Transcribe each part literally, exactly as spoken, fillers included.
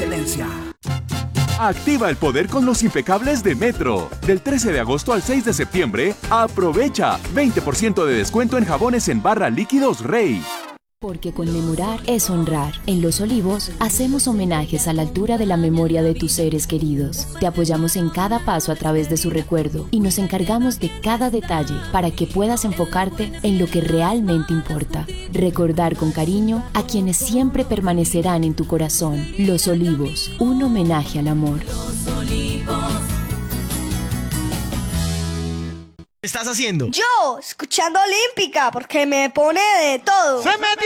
excelencia. Activa el poder con los impecables de Metro. Del trece de agosto al seis de septiembre, aprovecha veinte por ciento de descuento en jabones en barra líquidos Rey. Porque conmemorar es honrar. En Los Olivos hacemos homenajes a la altura de la memoria de tus seres queridos. Te apoyamos en cada paso a través de su recuerdo y nos encargamos de cada detalle para que puedas enfocarte en lo que realmente importa. Recordar con cariño a quienes siempre permanecerán en tu corazón. Los Olivos, un homenaje al amor. Los Olivos. ¿Qué estás haciendo? Yo, escuchando Olímpica, porque me pone de todo. ¡Se metió!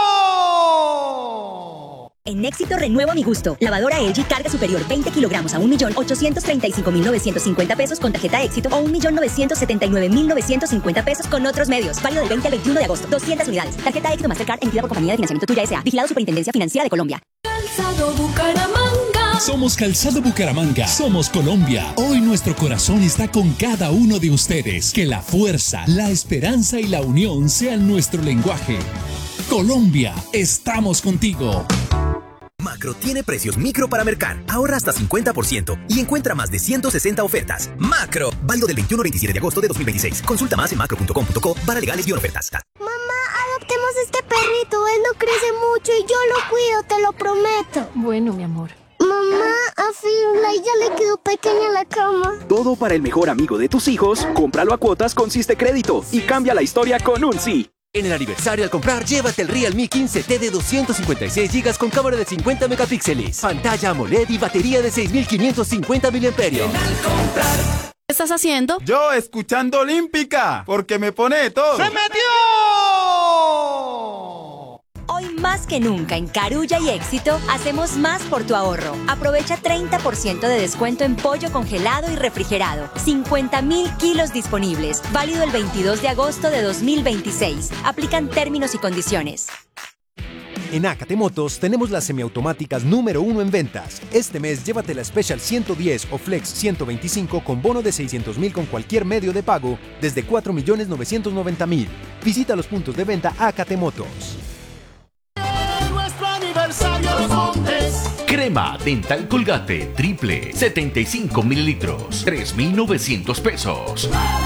En Éxito renuevo mi gusto. Lavadora L G carga superior veinte kilogramos a un millón ochocientos treinta y cinco mil novecientos cincuenta pesos con tarjeta Éxito o un millón novecientos setenta y nueve mil novecientos cincuenta pesos con otros medios. Válido del veinte al veintiuno de agosto. doscientas unidades. Tarjeta Éxito Mastercard emitida por Compañía de Financiamiento Tuya S A. Vigilado Superintendencia Financiera de Colombia. Calzado Bucaramanga. Somos Calzado Bucaramanga. Somos Colombia. Hoy nuestro corazón está con cada uno de ustedes. Que la fuerza, la esperanza y la unión sean nuestro lenguaje. Colombia, estamos contigo. Macro tiene precios micro para mercar. Ahorra hasta cincuenta por ciento y encuentra más de ciento sesenta ofertas. Macro, válido del veintiuno al veintisiete de agosto de dos mil veintiséis. Consulta más en macro punto com punto co para legales y ofertas. Mamá, adoptemos este perrito. Él no crece mucho y yo lo cuido, te lo prometo. Bueno, mi amor. Mamá, a Firulais ya le quedó pequeña la cama. Todo para el mejor amigo de tus hijos. Cómpralo a cuotas con Siste Crédito y cambia la historia con un sí. En el aniversario al comprar, llévate el Realme quince T de doscientos cincuenta y seis gigas con cámara de cincuenta megapíxeles, pantalla AMOLED y batería de seis mil quinientos cincuenta miliamperios. ¿Qué estás haciendo? Yo, escuchando Olímpica, porque me pone de todo. ¡Se metió! Hoy más que nunca en Carulla y Éxito hacemos más por tu ahorro. Aprovecha treinta por ciento de descuento en pollo congelado y refrigerado. cincuenta mil kilos disponibles. Válido el veintidós de agosto de dos mil veintiséis. Aplican términos y condiciones. En Acate Motos tenemos las semiautomáticas número uno en ventas. Este mes llévate la Special ciento diez o Flex ciento veinticinco con bono de seiscientos mil con cualquier medio de pago desde cuatro millones novecientos noventa mil. Visita los puntos de venta Acate Motos. Crema Dental Colgate Triple, setenta y cinco mililitros, tres mil novecientos pesos.